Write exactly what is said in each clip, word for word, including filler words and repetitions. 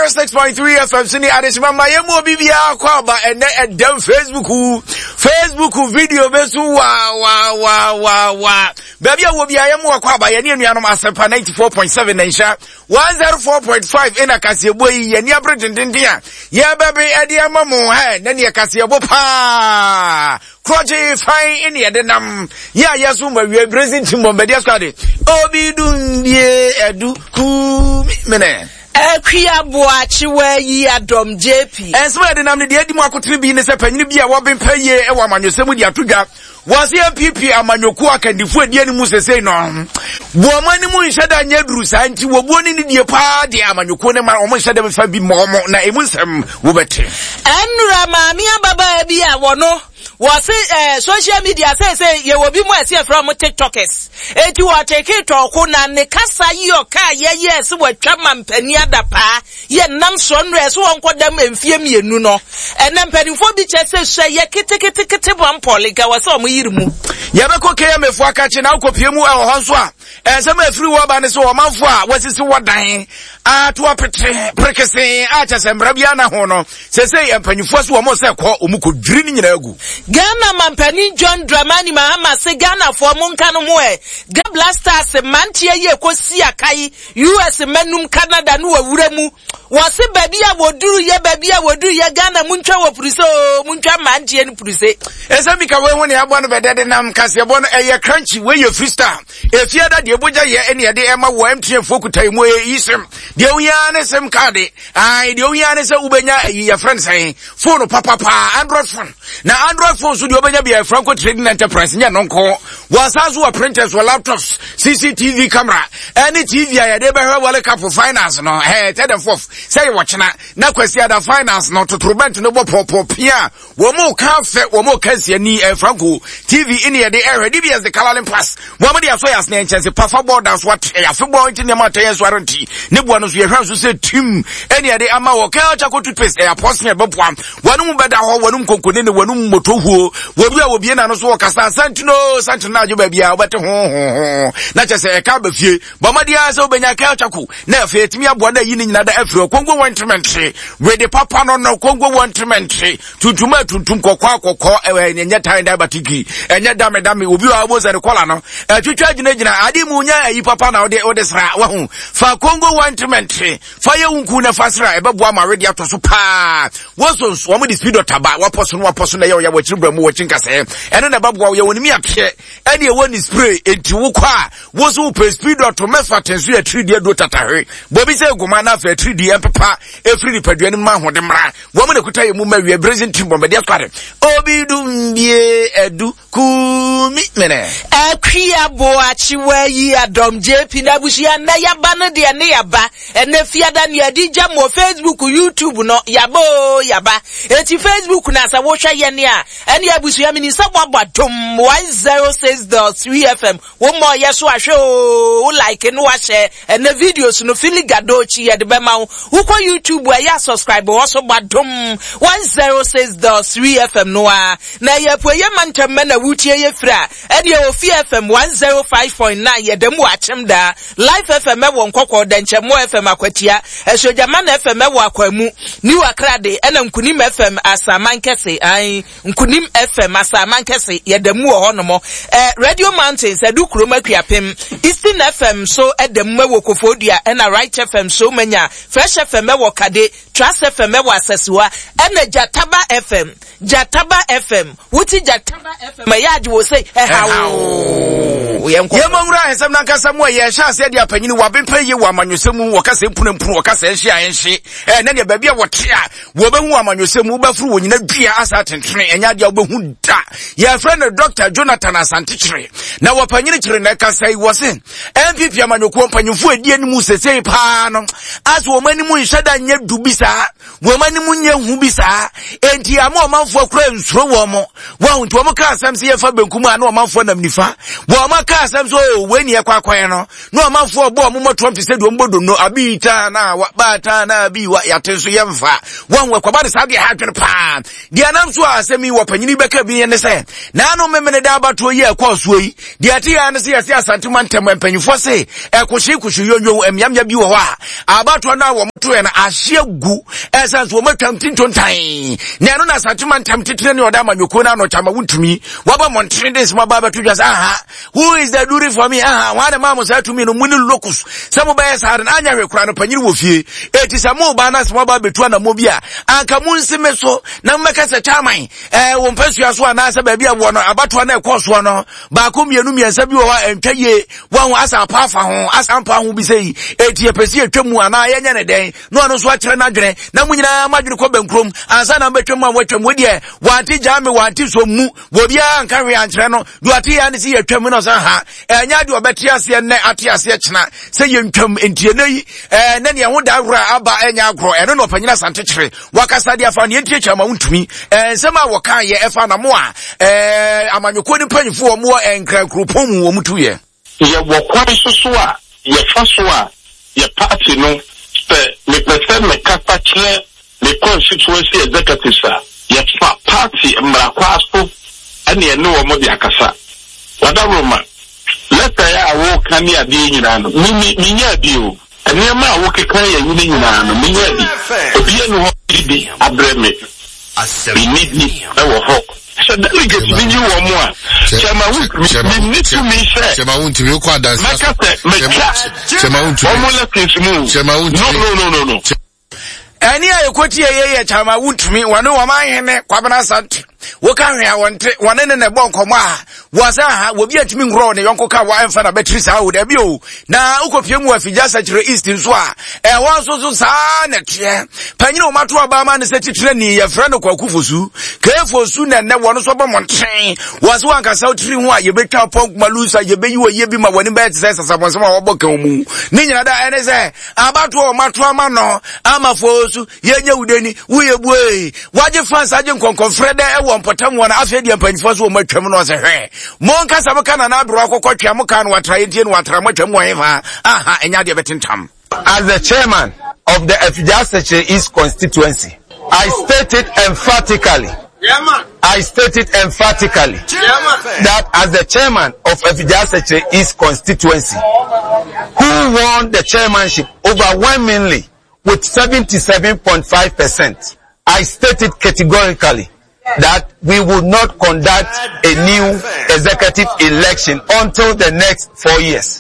oh six point three F M sini adesima mayemo bibia kwa ba ene edem Facebook Facebook video besu wa wa wa wa wa baby wo bia yemo kwa ba yene nuanom asepa ninety-four point seven nsha one oh four point five ina kasebo yi yene abredendenden a ye baby ede amamu he na ne kasebo pa Kroje fine in the nam ya yasuma we bracing timbo media squad obi dumbie edu ku mene Ekia boachi we yi adom J P enso de nam ne de adi mu akotire bi ne se panyin bi a wo bempaye e wa manwosem di atodwa was M P P amanyoku akandifo adi ani mu sesei no bo mani mu nhada nya duru sa nti wo bo ni ne die pa de amanyoku ne ma o mo nhada befa bi mo mo na emu nsem wo bete enura maami ababa bi a wono was uh, social media say say ye will be more see from TikTokers. Eti wa take talk na ne kasa yi oka ye yes we twa mampani adapa ye nam so nre so won kodam emfie mienu no ene mpanifo bi che say hwe ye kete kete kete bampoliga was o mo yirimu ye be ko ke mefu aka che na akopie mu e ho nso a ensem afiri wo ba ne so o manfo a wasisi wodan a to apete prekese a cha sembra bia na ho no se se empanifo so o mo se ko o mu ko dwiri ni nyina agu Ghana mampani John Dramani Mahama se Ghana for monka no mo e Ga Blasters mantie ye kosi akai U S menum Canada no awura mu wose baby a woduru ye baby a woduru ye Ghana muntwa wo prise o muntwa mantie no prise esa mika we ho ne abo no bedede nam kase abo no eye crunchy we ye freestyle e fiada de boja ye ene ye de ema wo M T N fokutai mo ye isem de uya ne sem card ai de uya ne se ubenya ye friend sai phone papa pa Android phone na Android phone so de obenya bia Franco Trading Enterprise nya nonko wasazo wa printers wa laptops C C T V camera any T V ya de be hwe wale cap for finance no eh third and fourth say watchna na kwasi ada finance no to trubent no pop pia wo mo ka fe wo mo kasi ni Franco T V in ye de eh de bia the Calalin Pass wo mo de aso ya sne chance pafa borders what ya fe boy nti ne mata yes warranty ne bua no so ye hwa so say tim any ye de ama wo ka cha ko toothpaste ya post me be boam wonu beda ho wonu konkone ne wonu motohuo wo bia wo bia na no so wo kasa santino santino ajo ba bia wo bete ho ho na che se e ka ba fie bo ma dia se obenya ka chaku na fe timi abo na yi ni nyina da afro kongo wantment we de papa no no kongo wantment tuntuma tuntum kokwa kokko e nya tan da batiki enya dame dame obi wa bo zere kola no atwitwa gina gina ade mu nya yi papa na ode ode sra wa hu fa kongo wantment fa ye unku na fasra e bebo ama ready atoso pa wo so wo mo di speed otaba wa poso no wa poso na ye ya wachiri bramu wachin kase eno na bebo ye woni mi apye e de woni spray enti wo kwa wo so pe speed to mefa tensu ya three D do tatahwe bobi se goma na fa three D empepa e free paduani ma hode mra wo mo ne kuta ye mu ma wie brazil team bombe dia squad obi dumbie edu kumi mene Ekia boachi we yi adom J P na bushia na yaba no de ne yaba ene fiada ne adija mo Facebook YouTube no yabo yaba eti Facebook na sa wo hwa ye ne a ene abushia mini sabo badom one oh six point three F M wo mo ye so ahwe o like no wa share ene videos no fili gadochi ye de be ma wo ko YouTube e ya subscribe wo so badom one oh six point three F M no a na ye po ye mantem na wutie ye fra ene o fi F M one oh five point nine ye dem wa chem da Life F M e wo nkokọ da nchemo F M akwatia esojamana F M e wo akwamu ni wakrade ene nkunim F M asamankese ai nkunim F M asamankese ye dem wo honomo eh Radio Mountains edu kroma kwiapem Eastern F M so edem wo kofodua ena Right F M so manya Fresh F M e wo kade Trust F M e wo asesiwa ena Jataba F M Jataba F M wuti Jataba F M ya ade wo say eh hawo ye mawura hesam na kasa mo ye sha se de apanyini wa bempa ye wa amanyosemu wo kasa mpunu mpunu wo kasa ehia enhye eh na de ba bia wo tea wo behu amanyosemu ba furu wo nyina dua asa tentene enya de wo behu da ye friend Doctor Jonathan Asantechire na wo panyini kire na kasa yi wo se M P P amanyoku panyimfu adi ani mu sesei pa no as wo mani mu nhada nya dubisa sa wo mani munye hu bi sa enti ama omanfo akura nsuro wo mo wo nti wo ka asem se ye fa benkum a na omanfo nam nifa wo ma ka asem so we ni ekwakwan no na omanfo obo mo Trump se do mbodo no abita na ba ta na bi wa yatenso ye mfa wo nwe kwaba de sa de ha dwene pa de anam so asemi wo panyini beka bi ye ne se na no memene da abato ye ekwoso yi de ati ya ne se yesi asantuma ntem empanyifo se ekohye kuhye yonyo emyamya bi wo ha abato na wo moto ye na ahye gu esanso wo matwam tintontan na no na asantuma ntem titire ne oda amanyoko na no chama wuntumi waba montre this ma baba to just aha who is the duty for me aha wa de mama say to me no muni locus some by sare na anya hwekura no panyiri wo fie eti samo ba na some ba betu na mobi a anka munsime so na mmeka se chairman eh wo mpasua so na asa ba bia wo no abato na ekoso no ba ko mienu miensa bi wo wa entwaye wo ho asa pa fa ho asa pa ho bi sei eti epesi atwamu ana yenya ne den no no so akere na dwene na munyina madwene ko bankrom ansa na betwamu a watwam wo de wanti jame wanti so mu wo bia anka hwe ankere no do ati ya ne si atwamu no sa ha enya de obeti ase ne ati ase kena se yentwam entie nei eh na ne ho da wura aba enya agro eno no panyina sante kire wakasa de afa ne entie chama wuntumi eh sema wo kan ye efa na mo a eh amanyoko ni panyifo mo enkra kropom wo mutuye ye wo kwan soso a ye fa so a ye party no pe me prefer me kapa kire me constituency executives a ye fa party mrakwa so ane ene wo mo de akasa wada roma leta ya wo kan ya de nyina no mi mi nya bi o ene ma wo kekan ya nyina nyina no mi nya bi obi enu ho bi abreme we need me ewo ho so delegate me you wo mo a chama we need to me say chama won't we kwa dance make say chama won't we mo let things move chama won't no no no no no ani ayekoti ye ye chama wuntumi wane wo manhene kwabena sante wo ka hwe awonte wane ne ne bonkomo a wasa ha wo bi atimi ngro ne yonko ka wa emfa na battery sa wo da bi o na ukopie mu afija sakire east nso a e won so so sa na tie panyine o mato aba ma ne setitire ni ye frɛ no kwakufosu kefosu na ne wono so ba monten wase wanka sautiri ho a ye betwa ponk malusa ye beyi wo ye bi ma woni ba tse sasabonso ma wo bokan mu ni nyina da ene se abato o mato ama no amafosu ye nya udeni wo ye buei waje fans aje nkonkon frɛ da e wo mpɔtam wona afɛ de mpanyifo so mo atwam no se hwɛ mon kasa maka na abro akokotwa mo kan watra yedie no watra mo atwam wo fa aha enya de betentam. As the chairman of the Efija Secretary East constituency, I stated emphatically yeah, man. I stated emphatically yeah, that as the chairman of Efija Secretary East constituency, who won the chairmanship overwhelmingly with seventy-seven point five percent, I stated categorically that we would not conduct a new executive election until the next four years.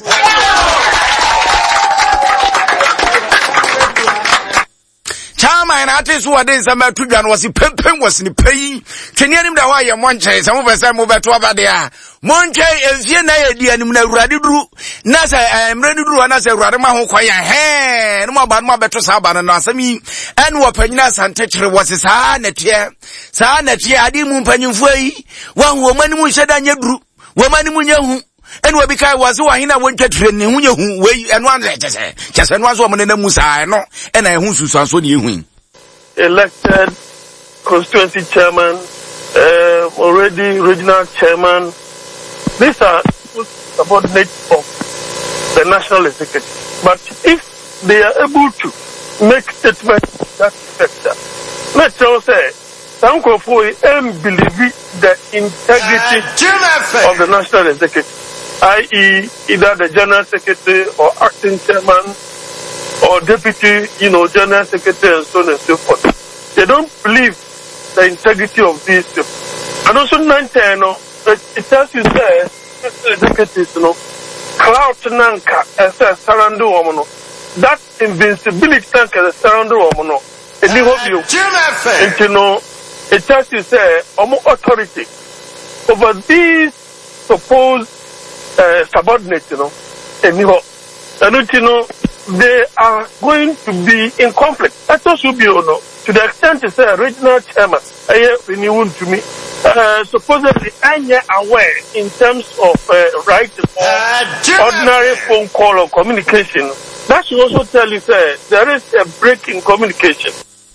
Chama na ate so wade nsama tudwa no wasi pempem wasi ni pei twene anim da wa ye monche se mo pese mo beto abade a monche enfie na ye di anim na urade duru na se emre duru na se urade ma ho kwaya he no ma ba no ma beto sa ba no asami en wo panyina sante kire wasi sa na tie sa na tie ade mu panyimfo yi wa ho mani mu hyeda nya duru wo mani mu nya hu enu obi kai wazi wa hina woncha tire ne hu yehu we enu an chese chese enu aso mo ne na musa eno e na ehu susu so ne ehu elected constituency chairman uh, already regional chairman. These are subordinate of the national executive, but if they are able to make statements that effect, let's just say some people believe the integrity uh, of the national executive, that is either the general secretary or acting chairman or deputy, you know, general secretary and so on and so forth. They don't believe the integrity of these people. And also nineteen, it tells you there, executives, you know, clout nanka as a surrender woman. That invincibility nanka as a surrender woman. And you hope you, and you know, it tells you there, omo authority over these supposed uh, subordinates, you know, and you and you know, they are going to be in conflict. That also be, you know, to the extent to say a regional chairman, I renewed to me, uh, supposedly I'm aware in terms of uh, right or ordinary phone call or communication. That should also tell you, sir, there is a break in communication.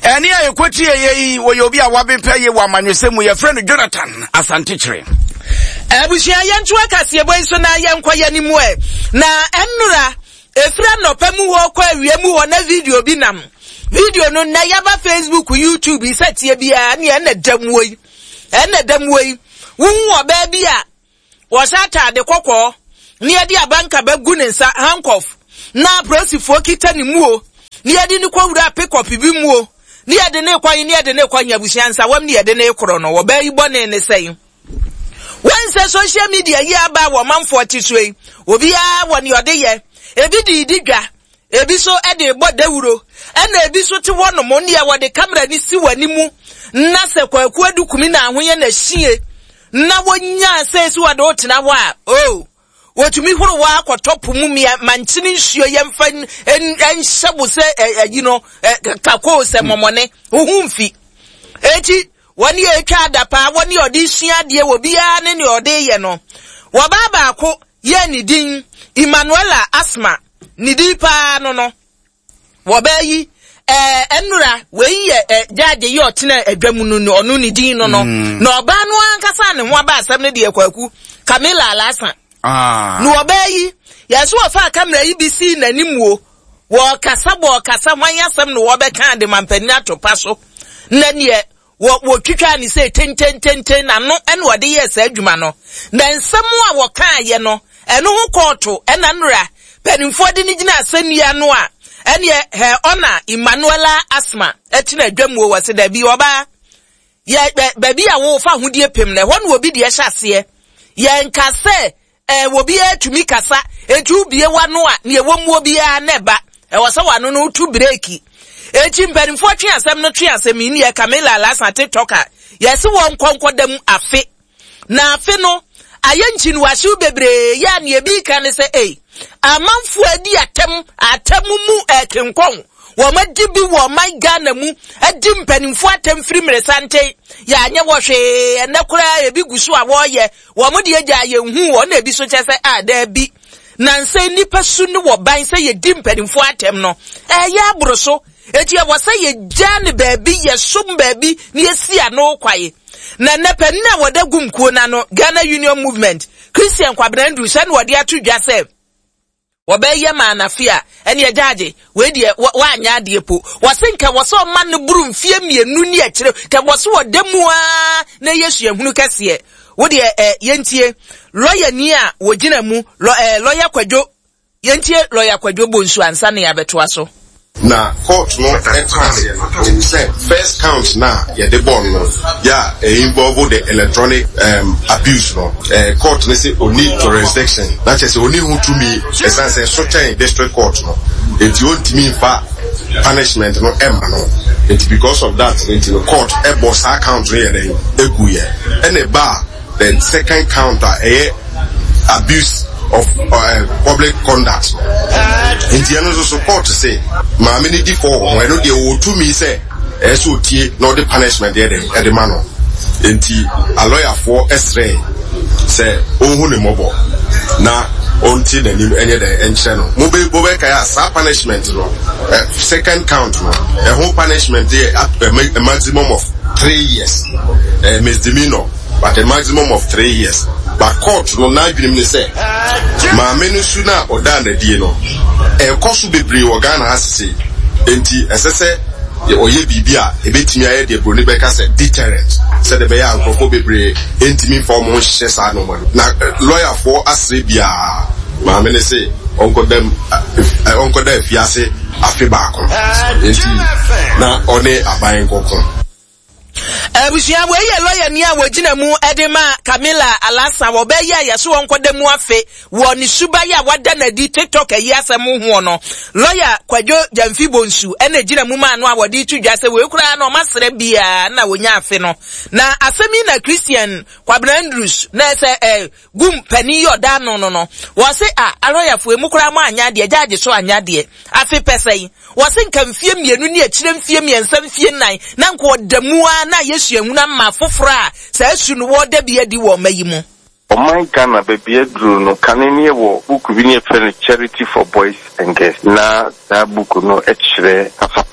Eni a yekwoti ye wo yobi a wabempa ye wa manwesemu ye friend Jonathan Asantechere. Abushia yentu akase boy so na yenkwa yanimu e. Na enura efra no pemu ho kwa wiemu ho na video bi nam. Video no na yaba Facebook, YouTube isetie bia na na damwoi. Ena damwoi. Wunwu oba bia wo sata de kokko ni ade abanka bagu ne nsa handcuff na prosifo kita ni muo ni ade ni kwawura pick up bi muo ni ade ne kwan ni ade ne kwan abusiansa wam ni ade ne koro no wo ba yi bone ne sei wanse social media yi aba wo manfo tisoi obi a woni ode ye ebi di didwa ebi so ede bo dawuro ena ebi so te wono mo ni e wo de camera ni si wani mu na se kwaku adukumi na ahoye na hie na wonya se si wade otina wa oh wotumi huru wa akotopo mu mi manchini nsuo yemfa enhyebo se you know kako se momone ohumfi eti woni etwa adapa woni odi hia de wo bia ne ne ode ye no wo baba ako ye ni din Emmanuela Asma ni di pa no no wo bayi eh enura we ye judge ye otena adwamu no onu ni din no no na oba no ankasa ne ho aba asem ne de kwaku Camilla Alasa ah no obayi yeso ofa camera yi bi si nanimuo wo kasa bo kasa wan yasem no wo be kan de mampani atopa so na ne wo wo twitwa ni say ten ten ten ten na no ene wo de yes adwuma no na nsem a wo kan ye no eno ho koto ena nra penimfo de ni gina asania no a ene he ona Emmanuela Asma etina adwamuo wase da bi oba ye baby a wo fa hodie pem na ho no obi de hyase ye nkase eh wobi atumi kasa etu bie wano a ne ewomu obi a neba e wo se wano no tu breaki echi mpanimfo twe asem no twe asem ni e Camilla Alasa TikToker yesi won konkodam afe na afe no ayenchi no wahye bebre ya ne ebi kan se eh amanfo adi atem atamu mu ekenkon wo madibi wo man Ghana mu adi mpanimfo atem firi mresante ya anye wo hwe enekura ebi gusu a wo ye wo mo de agya ye hu wo na ebi so chese a da bi na nse nipa su ne wo ban se ye di mpanimfo atem no eh ya abroso eti wo se ye gya ne baabi ye sum baabi ne esi ano kwaye na nepa na wo da gumkuo na no Ghana Union Movement Christian Kwabena Andrew se ne wo de atudwa se Wabeye manafia eni e judge we die wa anya de po wasenka waso man no buru mfie mienu ni akire ke waso wodemu a na Yesu ehunu kase wo de yentie lawyer ni a wogina mu lawyer Kwadwo yentie lawyer Kwadwo bonsu ansa na ya beto aso na court no e say first count na ya de born no ya e involve the electronic um abuse no eh court ne say oni jurisdiction that is oni who to me essence so chain district court no it won't mean fa punishment no emma no it because of that it the court e boss account here then eguye and e bar then second counter e abuse of uh, public conduct. In the end of the support to say, Mammy need for when they will to me say, S O T, not the punishment there at the manor. In T, a lawyer for S R A say, oh, holy mobile. Now, until the new any other and channel. Mobile Bobeka, sa punishment, no. Second count, no. A whole punishment there at a maximum of three years. A misdemeanor, but a maximum of three years. But court no na adwene say ma menu suna oda na die no e koso bebre wo Ghana asese enti esese ye oye bibia e betimi aye de broni be ka say deterrent say de be ya nkofo bebre enti for mo hye sa no mo na lawyer for asre bia ma menu say onko dem onko da fiase afi ba ko enti na one aban kokon Abusia we ye lawyer ni a wogina mu edema Camilla Alasa wo be ya yeso wonkodemu afe wo ni suba ya wada na di TikTok ayi asem ho no lawyer Kwadwo Jamfi Bonsu ene gina mu ma no a wodi tudwa se we kura na o masere bia na wonya afe no na asemi na Christian Kwabena Andrews na se eh gum pani yoda no no no wo se ah lawyer fo emu kura ma anya de judge so anya de afe pesai wo se nkamfie mienu ni akire mfie miensa mfie nan na nko damu na Yesu ehuna ma fofora sa asu no wo da bia di wo mayimu o man Ghana baby edru no kanenie wo book bi ne fe Charity for Boys and Girls na that book no e kire papa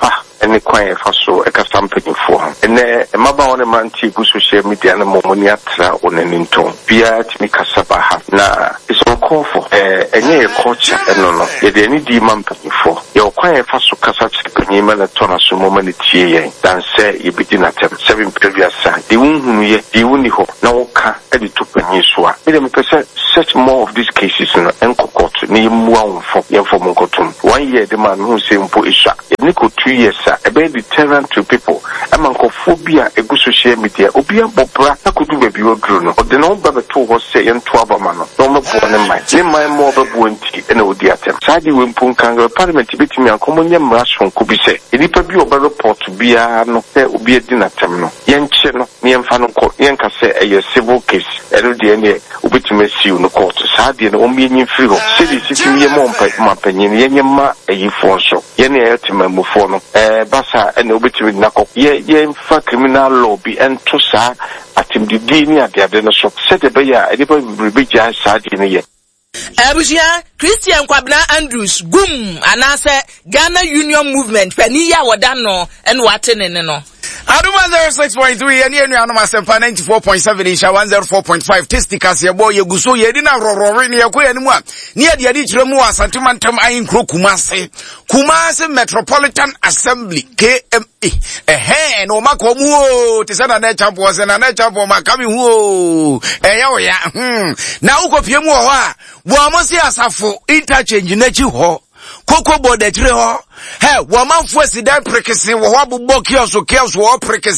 any quiet for so a custom penny for him. And a mother on a man tea go social media and a momoniatra on an inton. Pia Timika Sabaha. Na, it's all call for any culture and no, no, yet any demon penny for. Your quiet for so Casach penny melatona so moment than say you begin at seven previous side. The wound ye, the uniho, no car, edit to Penisua. Madam percent such more of these cases in Enco Court, name one for Yamfomokotum. One year the man who say Mpo Isha. Nico two years, sir, a very deterrent to people. Amancophobia, a good social media, Obia Bopra, I could do a view of Bruno. Or the no Baba two was saying twelve a man, no more born in mind. Name my mother Buenti and Odiatem. Sadi Wimpun Kango, Parliament between me and Commonium Rush from Kubise. It is a over report to be a no, there will be a dinner terminal. Yancheno, Niamfano, Yankase, a civil case, L D N A, Ubitimesi, no court, Sadi and Omian Frigo, City City, Yamon, Mampanian, Yama, a Yifonso, Yanni Mufono, eh, Bassa, and Obituary Nako, ye, ye, in fact, criminal lobby and Tosa, at him the Dini at the Adena shop, set a bear, anybody will be just sad in a year. Abusia Christian Kwabna Andrews Gum anase Ghana Union Movement Peniya Wadano and Waten no. Aduma zero six point three and yenu anoma sempa ninety-four point seven insha one oh four point five testicas ye boy ye guso ye di na rororo ni yakwa ye nimu a ni ade ade kire mu asantemantam ayin kro Kumase Kumase Metropolitan Assembly K M A eh no makomu o te sana na champo se na na champo makami hu o eh ya o ya hmm na ukopie mu ho a wo amosi asafo interchange na chi ho Koko bode tire ho he wo manfo asidan prekese wo ho bobbo kioso kioso wo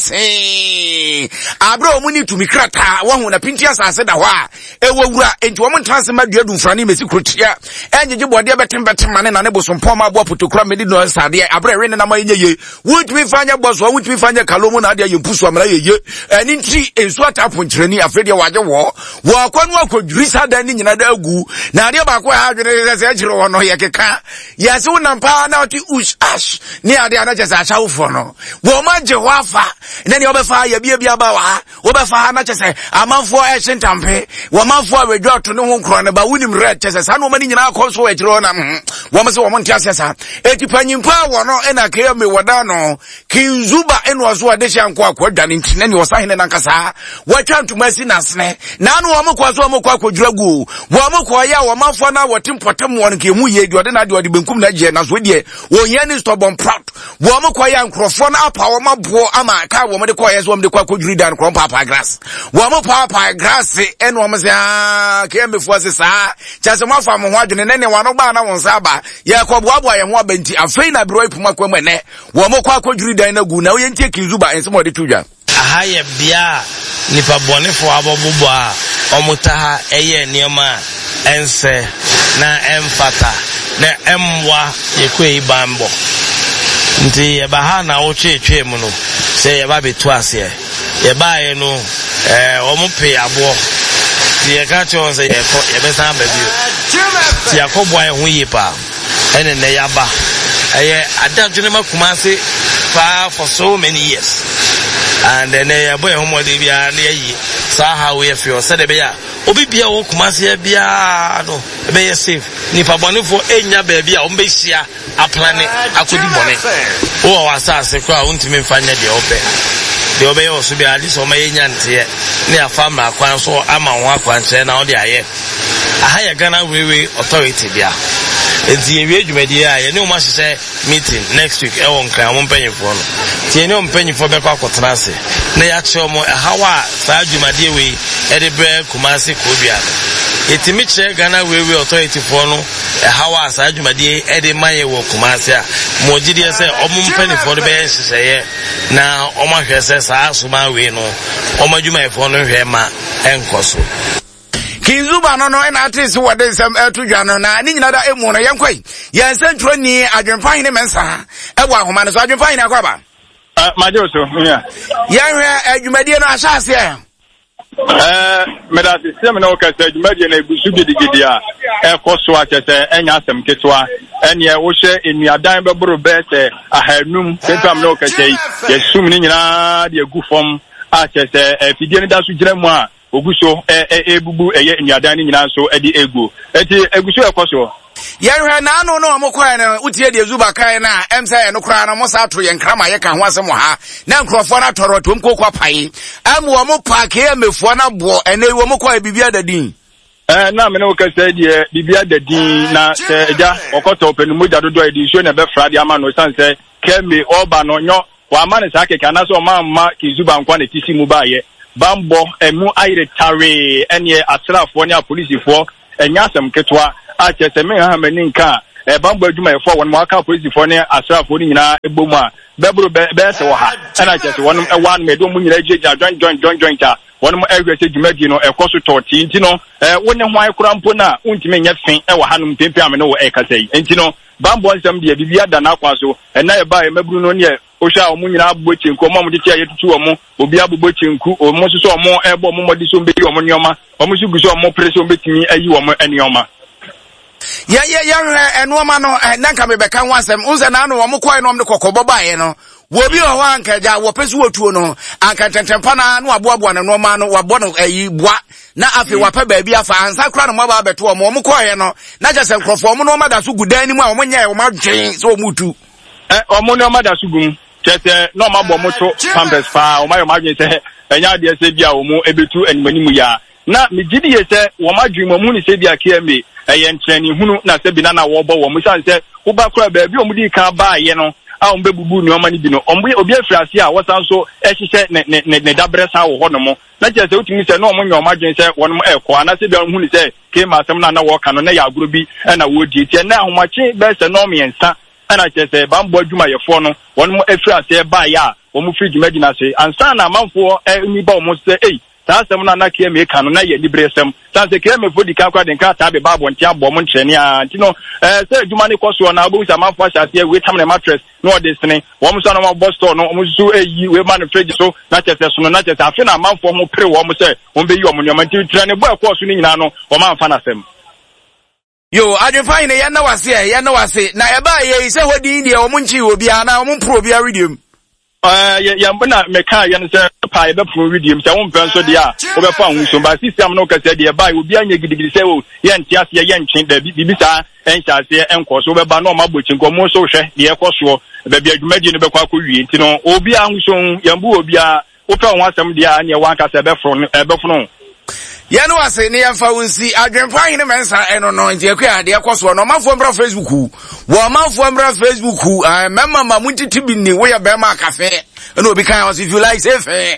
prekese abra omuni tumi krata wo hu na pinti asase da ho a ewowura enti wo montanse madua dumfrani mesi krotia enjeje bode betem betem mane na ne bosompo ma bo potokura medi no sade abra we ne na ma yenye wutumi fanya boso wutumi fanya kalomu na ade yempusu amra yeye eni nti ensu atapo nkyereni afrede waje wo wo akwanu akodwirisa da ni nyina da agu na ade ba ko ha adwene se akire wo no ye keka yesi unampa na oti ush ash ni ade anaje za acha ufo no wo manje wafa nani obefa ya bia bia ba wa obefa na chese amanfo e chentampe wo manfo awedwa to ne ho nkro ne ba wunim red chese sa no mani nyina akọ so ekiro na wo mse wo monte asesa eti panyimpa wo no ena ke me woda no kinzuba eno aso ade hya nko akwadwa ne ntine ne osahene na nkasa watwa ntumasi na sne na no wo mkwa so wo mkwa akwadwiragu wo mkwa ya wo manfo na wotimpotem wo nke mu ye di ode na de ode benkum na je na so die wo yeni stubborn proud wo mkwa ya nkrofo na apa wo mabo ama ka wo mde kwa yeso wo mde kwa akwadwiri dan kro papa grass wo mo papa grass eno wo mse ah ke mbefu ase sa chase mo afa mo ho adwene ne ne wano ba na won sa ba ye ko boaboa ye ho abenti afei na biro ipuma kwa mene wo mo kwa akwadwiri dan na gu na wo yentie kinzuba ense mo de tudwa aha ye bia nipa bonefo abobobo a omutaha eye nioma ense na emfata na emwa yekwe ibambo nti ye baha na ochechwe mu no se ye ba betu ase ye ba ye no eh omupe abo ti ye ka chon se ye ko ye be san ba bio ti yakobo ye hu yipa ene ne yaba eye adadwene makumase fa for so many years and then eh boy homo de bia na yi sa how we feel said be ya obi bia wo Kumase bia no be ye safe nipa bonefo enya ba bia o be hia aplane akodi bone wo wasase kwa untimi mfanya de obe de obe yo so bia ali so ma yenya nte ne afama akwan so ama ho akwan che na o de aye aha ya Ghana wewe authority bia enti ewie dwumadi a ye ne o ma hye meeting next week e won kan mo mpanyefo no tie ne o mpanyefo be kwa akotena ase na ya che mo hawa sa dwumadi we e de bre Kumase kodua etimi che Ghana wewe authority for no hawa sa dwumadi e de maye wo Kumase a mo gidi se o mo mpanyefo no be hye na o ma hwe se sa asoma we no o ma dwumafo no hwe ma enkoso Kinzuba no no na atisi wode sem etudwa no na ni nyina da emu no yenkwai yensentro ni adwenpan ne mensa e wa homa no so adwenpan ne akwaba ah majoso ya yenhwe adwumadie no ahyase e eh meda system na okasa adwumadie na ebusu gidigidi a e koso achese enya asem ketwa ene wo hye enuadan beboro bete ahanum tetam na okasa yesum ni nyina de agufom achese efidie ne da so gire mu a oguso e e bubu eye nyadan ni nyina so e di ego eti eguso ekoso Yɛhwɛ na ano no ɔmokɔɛ no utie de Zuba kae na em sɛ no kra no mo sa to yɛn krama yɛ ka ho asɛm ha na nkrɔfo na tɔrɔ tom kokɔ pai am wo mo pa ke emefo na bo ene wo mo kɔɛ bibia dadin eh na me no ka sɛ de bibia dadin na sɛ eja ɔkɔtɔ pɛnu mogya dodo a di so na be frade ama no san sɛ keme ɔba no nyo wa ma ne sa keka na so ma ma ki Zuba nkwa na tisi mu ba ye bambo emu ayire tare ene asrafo ne apolisifo enya asɛm ketwa a kyese me ha mani nka e bambo adwuma yefo won mo aka apolisifo ne asrafo ni nyina ebomu a bebro be se wo ha ena kyese won e wan me do mu nyina jeja join join join join ta won mo ehwe se dwumadi no ekoso toti nti no e wonne ho ayekora mpo na untime nya fin e wo ha no mpempe ame no wo e kasa yi nti no bambo nsɛm de bibia da na akwa so ena ye ba e mabru no ne osha omu nyina abbo chenku omo mde tia yetutu omo obi abbo chenku omo so so omo ebo omo modi so mbedi omo nyoma omo so guso omo preso mbetimi ayi omo enioma ya ya ya enoma no na nka me beka ho asɛm unse na no omo kɔe no omde kokɔbɔ bae no wo bi ho anka ja wo pesu otuo no anka tentempa na no aboaboa na no ma no wabɔ no ayi boa na afi wapa ba bi afa ansa kra no maba beto omo omo kɔe no na ja sɛ nkrɔfo omo no ma da so gudan ni mu a omo nya omo adwen so omo tu eh omo no ma da so gum tete no ma bo moto pampers pa o ma yo ma dwen se enya de se bia o mu ebetu animanimu ya na me gidi ye se wo ma dwen mo mu ni se bia K M A eye ntrani hunu na se bi na na wo bo wo mu san se wo ba kra ba bi o mu di kan ba ye no a o mbebubu ni o ma ni bi no o mbe obi afrase a wo san so ehihye ne ne ne dabre san wo ho no mo na je se utimi se no mo nyo ma dwen se won mo ekọ na se bia hunu se K M A asem na na wo ka no na ya aguro bi na wo di tie na ahomache be se no me nsa ana chese bambo adwuma yefo no won mo afira se ba ya wo mo frigi medina se ansa na manfo ni ba mo se ei ta asem na na K M A ka no na ye libre sem ta se K M A fo di ka kwa den ka ta be ba bo ntia bo mo ntrene a nti no eh se adwuma ne koso na obo sa manfo asase we tam ne mattress no de sene wo mo so na mo boss store no mo so eyi we man frigi so na chese so no na chese afi na manfo mo pre wo mo se wo be yi wo mo nyoma nti trene bo ekoso ni nyina no wo man fa na sem yo adwefan ne yana wase yana wase na eba ye se hodi ndi o munchi obi ana o munpro obi a redeem eh ya mbona meka ya no se pa ye be pro redeem se won pen so de a wo be fa hu so ba system no ka se de eba obi anya gidigidi se wo ye ntia se ye ntwen da bibi sa encha se enko so be ba no ma bochin ko mo so hwe de ye koso be bia dwumadi no be kwa ko wie nti no obi a hu so yambu obi a wo fa ho asem de a ne wan ka se be fro e be fro yanu wase ne yamfa wonsi adwenfa hine mensa eno no nti akwa ade akoso no mafo mbra Facebook wo mafo mbra Facebook ah memma ma muntiti bi ni wo ya be ma cafe eno obi kan was if you like say fe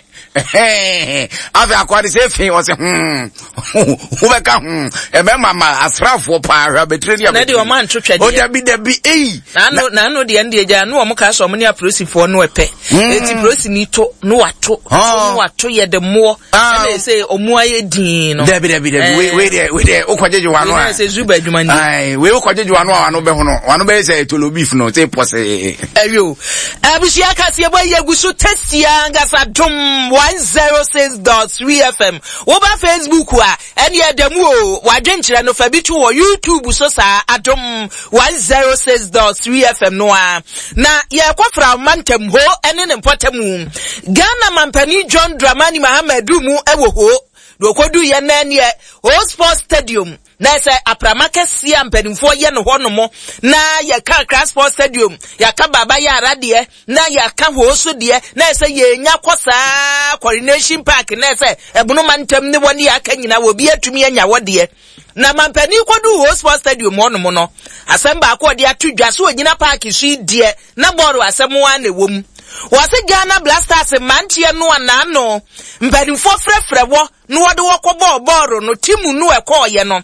ave akwade say fe was hmm wo be ka hmm e memma ma asrafo pa ahwa betre ni na de o man twetwade o da bi da bi eh na no na no de ende eja no o mo ka so mo ne aprosifo no epe eti prosi ni to no wato no wato ye de mo na say o mo aye din no Debi debi debi we we de we de okwajeje wano a se Zuba adwuma ni ai we okwajeje wano a wano be ho no wano be say tolo beef no say pose ayo abusia kase boy yegusu testia ngasa dum one oh six point three F M wo ba Facebook a ene adamu o wadwenkyere no fa bi to wo YouTube so sa adum one oh six point three F M no a na ye kwafra mantem ho ene ne potamu Ghana mampani John Dramani Mahamadu mu ewo ho do kodu ye na ne o sports stadium na se apramake sia mpanimfo ye no ho no mo na ye ka Kra Sports Stadium ya ka baba ya radie na ya ka ho so de na se ye nya kosa Coronation Park na se ebunu mantem ne woni ya ka nyina wo bi atumi anya wode na mampani kodu ho sports stadium ho no mo no asem ba ko de atudwa so onyina park so de na boru asem wa na wom wase Ghana Blasters mantie no anano mpanimfo frefre wo no wode wokɔbɔ bɔɔro no timu no ɛkɔɔyɛ no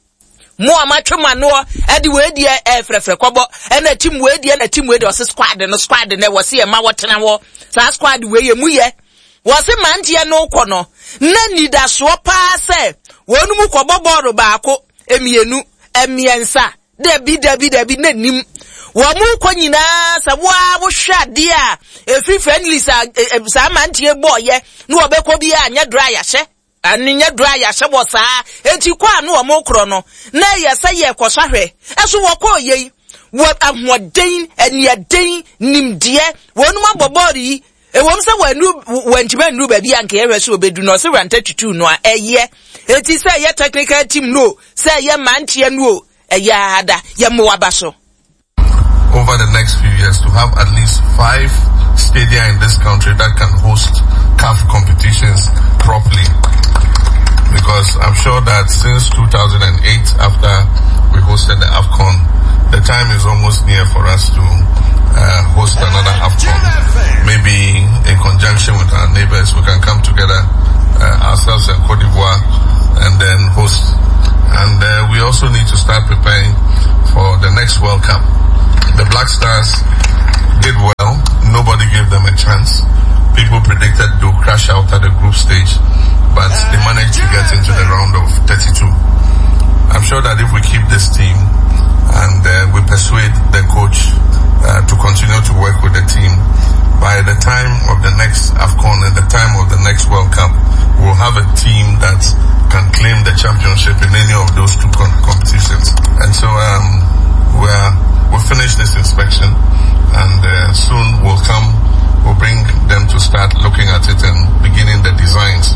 mo amatwema no edi we die e frefre kɔbɔ ɛna timu we die na timu we die ɔse squad no squad na wɔse ye ma wɔtena wo sa squad we ye mu ye wɔse mantie no kɔ no na nida so paa sɛ wonu mu kɔbɔ bɔɔro baako emienu emiensa debi debi debi na nim wo mu kɔ nyinaa sa wo a wo hwade a efi friendly sa sa mantie bɔɔyɛ no obekɔ bi a nya dry ahye aninya dry ahye bo sa enti kwa no mo kro no na yesa ye kosahwe eso wo kɔ yei wo ahoden aniaden nimdie wonu mabobori e wom se wanu wantima ndu ba bi anka yehwe so obedu no se ranta tutu no a eye enti se ye technical team no se ye mantie no yada yamuabaso. Over the next few years to have at least five stadia in this country that can host C A F competitions properly. Because I'm sure that since two thousand eight, after we hosted the AFCON, the time is almost near for us to uh, host another AFCON. Maybe in conjunction with our neighbors, we can come together uh, ourselves in Cote d'Ivoire and then host. And uh, we also need to start preparing for the next World Cup. The Black Stars did well. Nobody gave them a chance. People predicted they'll crash out at the group stage, but they managed to get into the round of thirty-two. I'm sure that if we keep this team and uh, we persuade the coach uh, to continue to work with the team, by the time of the next AFCON and the time of the next World Cup, we'll have a team that can claim the championship in any of those two com- competitions. And so um, we're, we'll finish this inspection, and uh, soon we'll come, we'll bring them to start looking at it and beginning the designs.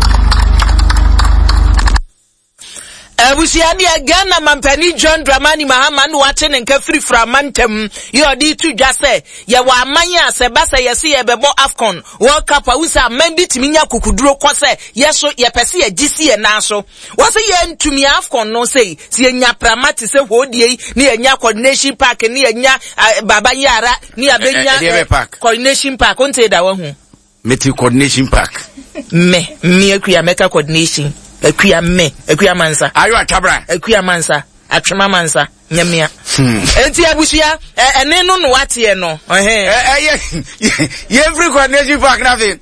Abusiani Ghana Mampani John Dramani Mahaman watching and Kefri Framantem, you are the two just say, Yawa Maya Sebasa Yasi Bebo Afcon, World Cup Awusa, Mendit Minya Kukudro Kwase, Yeso Yapesi a G C and Naso. Was a yen to me Afcon no say, see nya Pramati se Hodie, near Nya Coordination Park and near Nya Baba Yara, near Benya Park. Coordination Park, on say that one. Meti Coordination Park. Me, me a Meka Coordination. Ekuya me, ekuya mansa. Ayo atabra. Ekuya mansa, atwema mansa, nyamia. Enti abusia, ene no no watie no. Eh eh ye every coordination park na fe.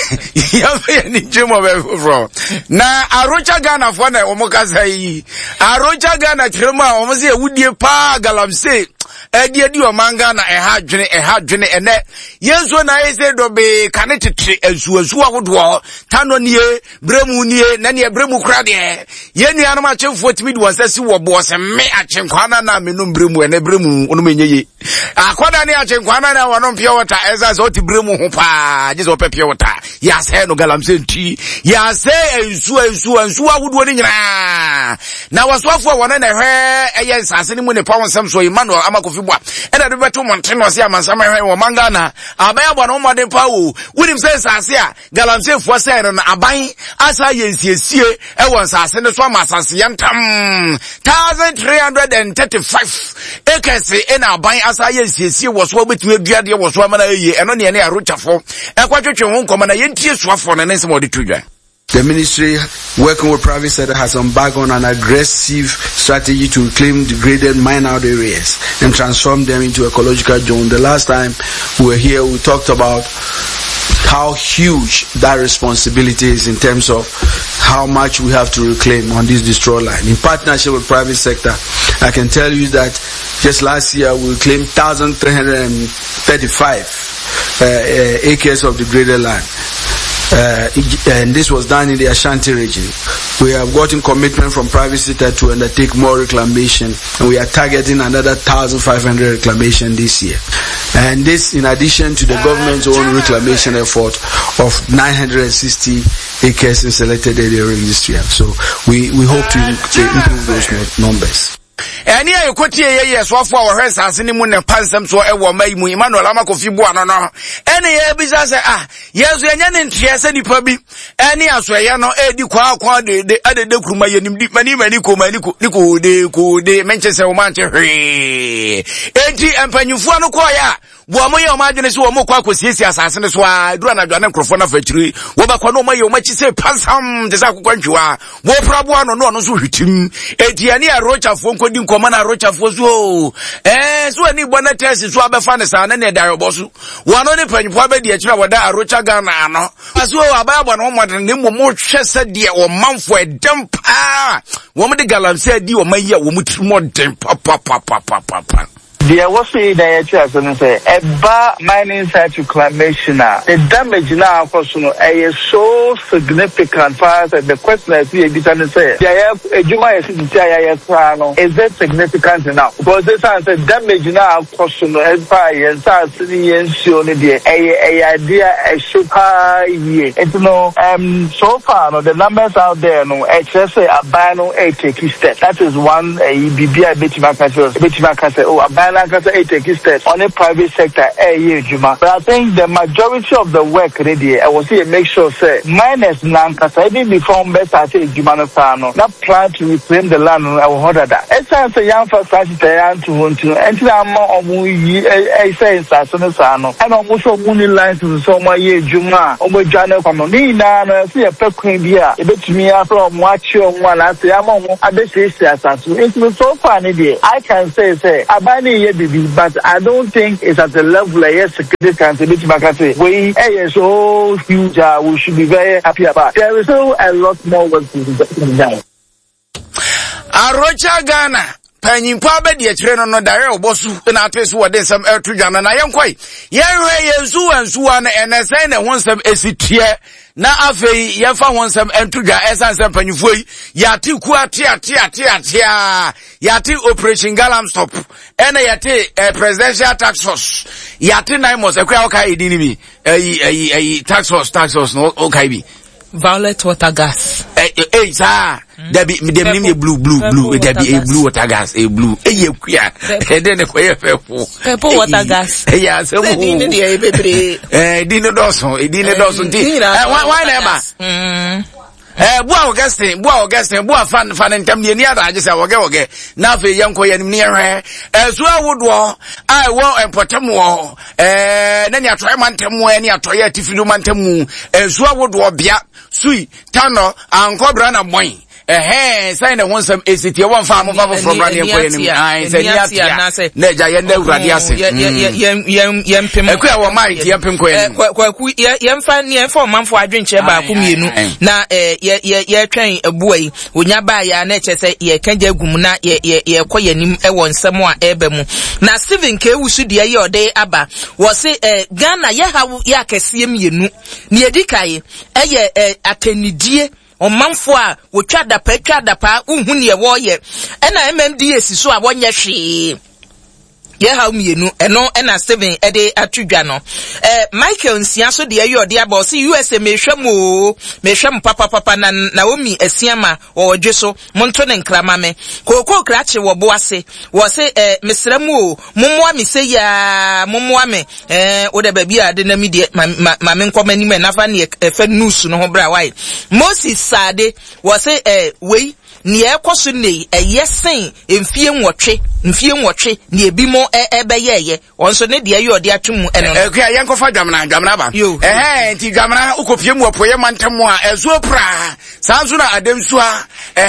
Ye ni jemo be fro. Na Arocha Ghana fo na omoka yi. Arocha Ghana trema omo se ewudie pa galamse. Edi edi o manga na eha dwene eha dwene ene yenso na ese do be kanetete ensu ensu ahodo tano nie bremu nie na ne bremu kra de yenu anum achemfo timi di wonsasi wo bo se me achenkwana na menum bremu ene bremu onu menyeye akoda ne achenkwana na wono pia water eza so ti bremu ho pa je so pia water ya se no galamse nti ya se ensu ensu ensu ahodo ni nyina na wasofo wono na hwe eye nsase ni mu ne pa wonsam so Emmanuel Amakofi and I do better mountain was here, Mansama or Mangana. Abaya no more than power. William says, Asia, Galamse for Sarah and Abai, as I see, I was as in the Swamas as Yantam. Thousand three hundred and thirty five acres in Abai as I see was what between Gadia was one and only any Arucha for a quadruple home command. I ain't tears for an answer more to The ministry, working with private sector, has embarked on an aggressive strategy to reclaim degraded mine-out areas and transform them into ecological zone. The last time we were here, we talked about how huge that responsibility is in terms of how much we have to reclaim on this destroy line. In partnership with private sector, I can tell you that just last year we reclaimed one thousand three hundred thirty-five uh, uh, acres of degraded land. Uh, and this was done in the Ashanti region. We have gotten commitment from private sector to undertake more reclamation, and we are targeting another one thousand five hundred reclamation this year. And this in addition to the government's own reclamation effort of nine hundred sixty acres in selected areas this year. So we, we hope to improve those numbers. Eni ayo kwoti ye ye so afọ wo hwesa asene mu ne pansem so e wo mai mu Emmanuel Amakofi bua no no eni ye bisa se ah yesu enya ne ntie se nipa bi eni aso ye no edi kwa kwa de de ade de kuruma ye nim di mani mani ko mani ko ni ko de ko de menche se wo manche hwe enti empanyufo no ko ya bo mo ye o ma dwene se wo mo kwa kosiesie asase ne so a dura na dwane krofo na fatiri wo ba kwa no ma ye o ma chi se pansam de sa kokwanjwa wo prabo ano no no so hwitim enti eni Arocha fo di nkoma na Arocha fo so eh so ani bona test so abefa ne sa na ne da yobosu wano ne panyifo abedi akira wada Arocha Ghana ano aso abaya bona mo modern ne mo mo hwese de o manfo edem pa wo mo de galamse di o mayi a wo mo tri modern pa pa pa pa pa pa There was a dietary and say a bar mining site reclamation. The damage now personal is so significant far as the question is here and say a Juma is is that significant enough? Because this answer damage now personal as far as the a idea a super year. It's no um so far no the numbers out there no excess a bano a take step. That is one a B B I bit market bit market oh a bano a take step on a private sector a year Juma. But I think the majority of the work ready I will see make sure say minus nankasa even before best I say Juma no sano not plan to reclaim the land I will order that. It's a young first class to want to enter more I say sano sano and almost money lines to so my year Juma over Jana from Nina see a pecking beer a bit to me from watch your one I say I'm on a bit it's so funny I can say say Abani but I don't think it's at the level of significance a bit back say we are so huge uh, we should be very happy about. There is still a lot more work to be done. Arocha Ghana Panyimpa be de kire no no dare obosu na atesu wode nsem etudwana na yenkwai yenwe yensu ansu an enesen ne honsem esitie na afei yefa honsem entudwa esansem panyimfo yi yati ku ate ate ate ate yati operation galam stop ena yati eh, presidential tax force yati nine mos ekwa oka edini bi eh eh tax force tax force no oka bi violet water gas eh eh sa there be them name blue blue blue there be a blue water gas a blue eh ye kwia eh then e koye fefu purple water gas eh ya se mu din dey bebre eh din do so eh din do so nti eh why na ba mm eh bua Augustine bua Augustine bua fan fan ntam ne ni ada age se woge woge na fe yanko yanim ne hwe eh so awodo ai wo empotem wo eh na ni atoy mantem wo ni atoy atifilu mantem eh so awodo bia sui tano ankobra na boy eh say na wonsam esitie won fa mo fa from brand e koye nim ai say ni atia na ja ye na urade ase yem yem yem pem e kwa wo mai tie pem koye nim kwaku yem fa ni fa manfo adwenche ba ko mienu na eh ye ye twen abuwa yi onya ba ya na eche say ye kanja gum na ye ye koye nim e won nsem a eba mu na Steven K wusu de ye ode aba wo se eh Ghana ye ha ye akese mienu ne edikai eye atenidie Omanfo a wo twa dapa twa dapa unhu ne wo ye ena M M D esi so a wonye hwe ye ha mienu eno ena Steven ede atudwa no eh Michael nsia so de ye ode aba so U S A mehwam o mehwam papa papa na Naomi asiama wo dwe so monto ne nkrama me kokoko krache wo bo ase wo se eh mesramu o mommoa me se ya mommoa me eh wo de ba bia de na mi de ma me nkomani me nafa ne efa news no ho bra wai Moses Sade wo se eh wei ni ekoso nei eyesen emfie nwotwe mfie nwotwe ni ebimo ebeyeye wonso ne de ayi ode atwum eno eh kwa yankofa dwamna dwamna ba eh nti dwamna ukopie mu opoye mantam a ezo pra sanso na ademsu a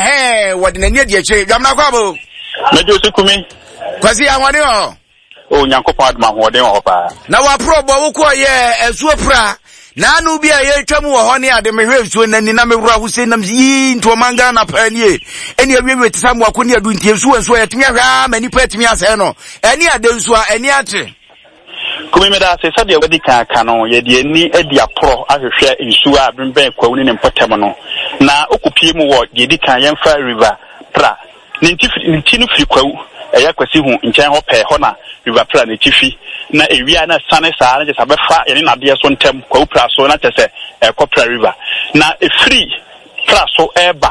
eh wode na nie de ache dwamna kwa bo mejo sekumi kwasi anwade o o nyankopon adma hoden o pa na wa pro bo wo ko ye ezo pra na anu bia ye twam wo ho ne ade mehwe so nani na mewura wo se nam yi nto manga na panie eni awiwe tisamu akoni adu ntie so enso ye timi ahwa mani pa timi ase no eni ade nso a eni ate kumi meda se sade wedi kan kan no ye de ni edi apro ahwehwe nsu a bemben kwawuni ne mpotem no na okupie mu wo de di kan yemfa river pra ni nti no firi kwawu eya kwasi hu nchen ho pe ho na river pra ne tifi na ewia na sane saa na jesa befa yene na de so ntem kwawu pra so na tese e kopra river na e free pra so eba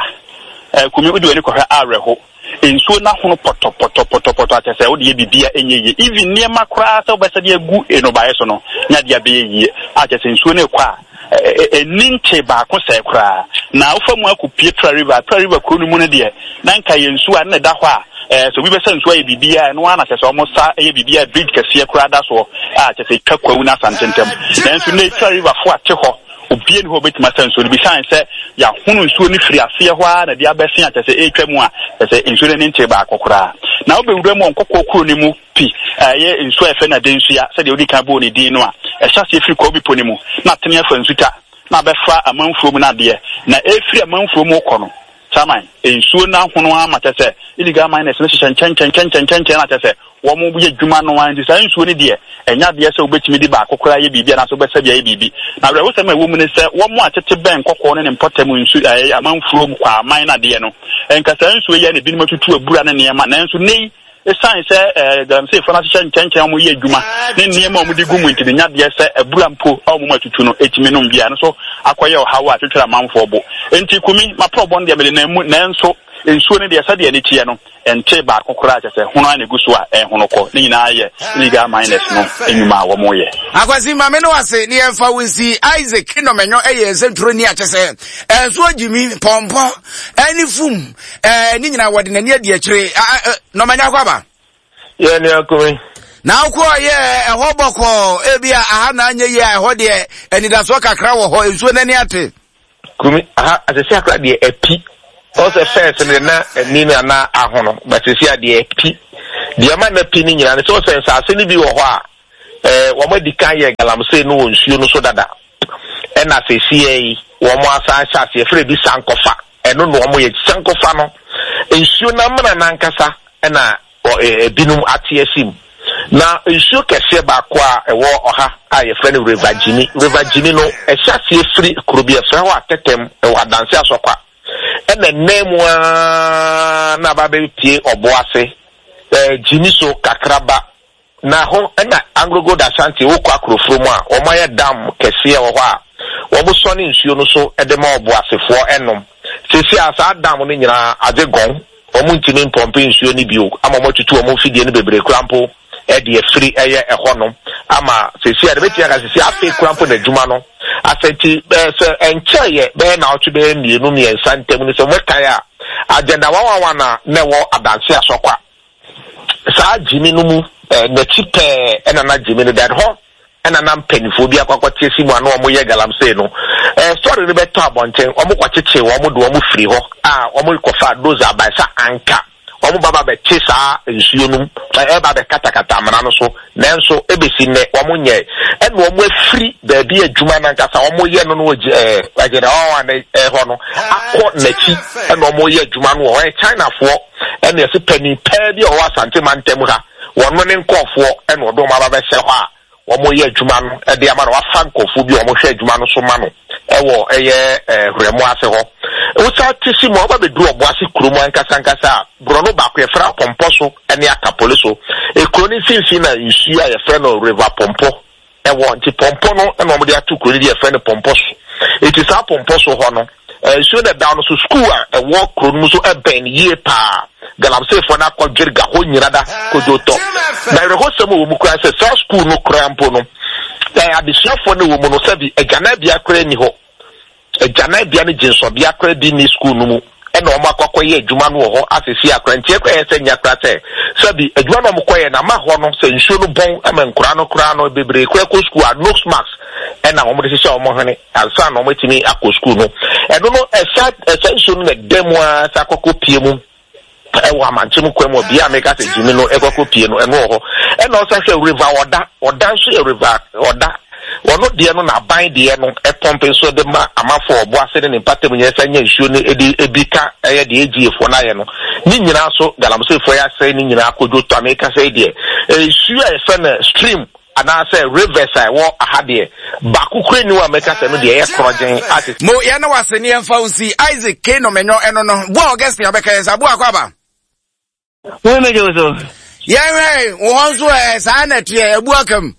e kumi udi weni kohwa areho ensuo na hono poto poto poto poto atese wo de bibia enyeye even ne makra sa obesa de agu eno bae so no nya de abe yi atese ensuo ne kwa eninche ba ko se kra na ofamu akupie pra river pra river ko nu mu ne de na nka yensuo a na da hɔ a eh so we be sense why bibia no ana tese almost sa e bibia bridge kase kra da so a tese twakwawu na santentem na nso ne pra river fo ate hɔ obie ni ho betima sense so bi san se ya hunu nsuo ni firi afie ho a na dia besia tese etwa mu a tese nsuo ne nche ba akokora na obewura mu nkokko kuro ni mu pi eh nsuo efe na de nsuo ya se de odi kan bo ni din no a ehya se firi ko bi po ni mu na tene afa nsuta na befa amanfuo mu na de na efiri amanfuo mu kɔ no chairman ensuo na hono ama tese illegal miners na hyehyɛ nchen nchen nchen nchen na tese wo mo ye dwuma no wan di sa nsuo ni de enya de se obetimi di ba kokora ye bibia na so be se bia ye bibi na we wo se ma wo mu ne se wo mo atete ben kokko ne mpotam nsu amanfuo mu kwa aman na de no enka sa nsuo ye ne binum tutu abura ne ne ma na nsu nei esan se eh dem se fana se nkenken mo ye dwuma ne ne ma mo di gumu ntide nya de se abura mpo a mo matutu no etimi no bia no so akoye o hawa atwetwa amanfo bo enti kumi ma problem de mele na mu na nso ensuo ne de sade ne tie no ente ba kokora kyese hono ane guso a hono ko ne nyina ye legal minus no enuma wo mo ye akwasi ma me no ase ne emfa wisi Isaac no menyo eye sentro ni akyese ensuo jimi pompo ani fum eh ne nyina wode na ne ade akire no menya kwaba ye ne akomi na ukwo ye eho boko ebia aha na anye ye eho de enidaso kakra wo ho ensuo na ne ate kumi aha asese akra de epi also first in na ni na na ahono but see ade pi de ma na pi ni nyina ne so sense ase ni bi wo ho a eh wo madi kan ye galamse no nsuo no so dada e na se sie wo mo asa sha se fre bi sankofa eno no mo ye sankofa no nsuo na mra na nkasa e na binum atiesim na nsuo kese ba kwa ewo oha a ye fre no river Gini river Gini no e sha se fri kurubia fre ho atetem e wa danse asokwa ene nemwa na babe tie oboase eh Gini so kakraba na ho ena Anglo da Ashanti wo kwa krofro mu a wo maye dam kese wo ho a wo bo so ne nsuo no so ede ma oboasefo enom sesi asa dam no nyina ajegon wo mu ntimi mpompe nsuo ni bio ama mo tutu wo mo fidie ne bebre krampo e de free eye ehonom ama sesi ade betia ka sesi afi krampo na djuma no asenti se encheye be na otu be mienu mi ensantem ni so mekai a agenda wawawa na ne wo adanse asokwa sa Gini no mu na chipe ena na Gini no that ho ena na mpanifo bi akwakwati asimu ano omo ye galamse no eh story ni beto abonten omo kwacheche wo mo do omo free ho a omo kofa doza abaisa anka omo baba be chisa nsuo no e ba be katakata amana no so nenso ebesi ne omo nye ene omo free ba bi adwuma na nkasa omo ye no no eh agere o wan eh ho no akọ nachi ene omo ye adwuma no ho China fo ene se pani pa bi o wasante mantem ha wono ne nkofo ene odo ma baba hye ho a omo ye adwuma no e de amana wa fa nkofo bi omo hwe adwuma no so ma no ewo eye hremo ase ho usa tisi mo ba be du obo ase kuromu ankasa ankasa brono ba ko e fra pomposo ene aka poliso e kroni sinsi na nsu a ye fra no river pompo ewo nti pompo no ene omo de atu kroni de ye fra no pomposo it is a pomposo ho no eh so na down so school a ewo kronu so e ben ye pa galamse fo na ko dwerga ho nyirada ko joto na re ho semo wo mu kra se so school no krampo no eh abisiafo no wo mu no sabi egana bia kra ni ho egana bia ne jinso bia kra bi ni school no mu e na o makwakoye ye adwuma no ho asesi akra ntie kwa ye se nya kra se sabi adwuma no mkoye na ma ho no se nsuo no bon ama nkura no kra no bebre kwa ko school a no marks e na o mo de se o mo hane ansa na o matimi akọ school no e no no e sa e sa nsuo no na demo a sa akọ pie mu ewa amanchemu kwemo bia meka se Gini no ekoko pie no eno ho eno so hwe river oda oda so e river oda wono de no na ban de no e pompe so de ma amafo obo ase ne patem nyesa nya nsuo ne edi ebika eye de egiefo na ye no ni nyina so galamso efo ya se ni nyina akodo to ameka se de e nsuo e fe na stream ana say rivers I wo ahade ba kukure ni wa meka se no de ye krogen ati mo ya na wase ni emfa unsi Isaac K no menyo eno no bo August ya beka yesa bo akwaba wo mejo so ye we wo honso e sa na tie ebu akam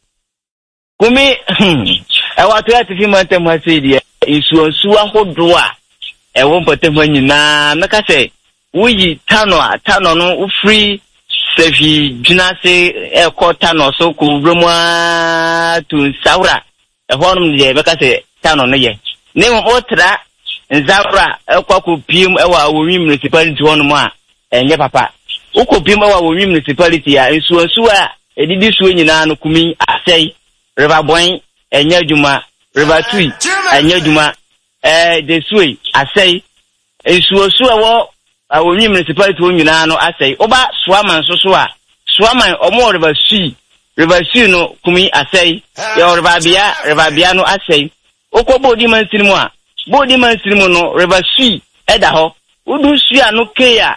kumi e wa to ati fi mantem ha se de nsuo nsuo ahodo a e wo mpatem nyina meka se wuyi tano a tano no free sefi junase e ko tano so ko bromwa tu saura e honum de beka se tano no ye ne mo otra nzaura e kwa ko piem e wa wo municipality honum a enye papa ukopim wa wo municipality a nsuo nsuo a edidi suo nyina no kumi asai river boy enye adwuma river tui enye adwuma eh de suoi asai nsuo suo wo wo municipality wo nyina no asai oba suaman so so a suaman omo river sui river sui no kumi asai ya river bia river bia no asai okobo di man sinimu a bo di man sinimu no river sui eda ho udu sui anu ke ya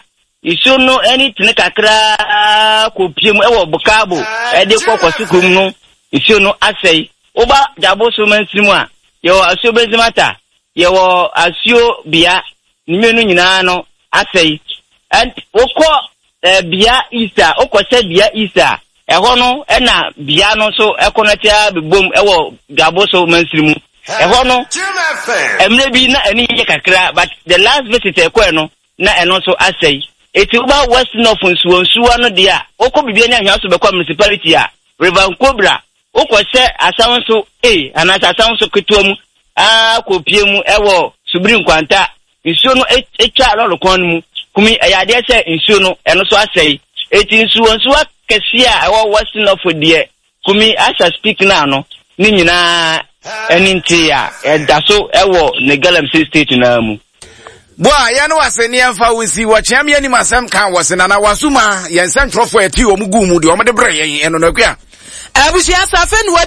isu no any tinekakra ko piem e wo bukabo e de kokosukum no isu no asai oba jabo so mansimu a ye wo asuo benzimata ye wo asuo bia nimenu nyina no asai and okọ bia isa okọ se bia isa e ho no e na bia no so e konatia bebom e wo jabo so mansimu e ho no emre bi na eni ye kakra but the last visit e ko no na eno so asai eti uba western of nsuo nsuo no dia okọ bibia na ahwa so be kwa municipality a River Cobra okọ se asanso eh anasa asanso ketuamu a ko piemu ewo subiri nkwanta nsuo no etwa lolo kon mu kumi eyade se nsuo no eno so asai eti nsuo nsuo kesi a ewo western of die kumi asa speak na no ni nyina eninti a edaso ewo Negalem state na mu Boa ya no wase ne amfa wisi wo chiam ya ni masam kan wase na na wasuma yensan trofo eti o mugu mu de o mede bre yen eno na kwa abusia safen